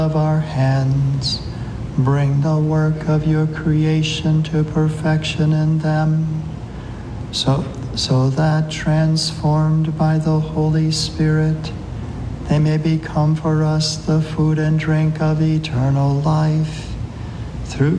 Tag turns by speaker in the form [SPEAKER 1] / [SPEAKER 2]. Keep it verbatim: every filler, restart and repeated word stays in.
[SPEAKER 1] of our hands, bring the work of your creation to perfection in them, so, so that, transformed by the Holy Spirit, they may become for us the food and drink of eternal life. Through